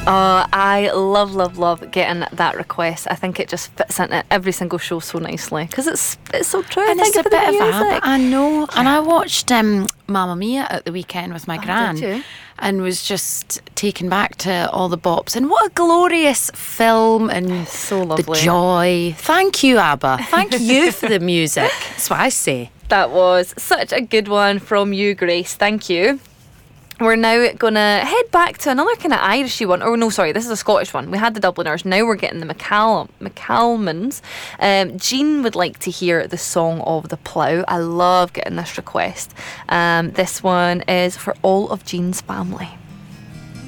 I love getting that request. I think it just fits into every single show so nicely because it's so true. And Think it's a of the bit of music. ABBA. I know. And I watched Mamma Mia at the weekend with my gran. Did you? And was just taken back to all the bops. And what a glorious film, and So the lovely. joy. Thank you, ABBA. Thank you for the music. That's what I say. That was such a good one from you, Grace. Thank you. We're now going to head back to another kind of Irishy one. Oh, no, sorry, this is a Scottish one. We had the Dubliners. Now we're getting the McCalmans. Jean would like to hear the Song of the Plough. I love getting this request. This one is for all of Jean's family.